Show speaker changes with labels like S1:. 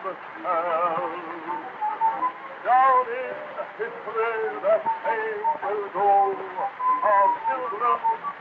S1: tell. Down in history that fame will go of children